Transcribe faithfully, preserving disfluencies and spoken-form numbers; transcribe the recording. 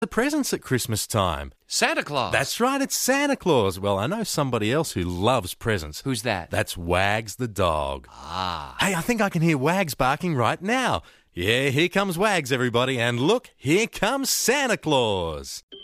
the presents at Christmas time? Santa Claus. That's right, it's Santa Claus. Well, I know somebody else who loves presents. Who's that? That's Wags the dog. Ah. Hey, I think I can hear Wags barking right now. Yeah, here comes Wags, everybody, and look, here comes Santa Claus.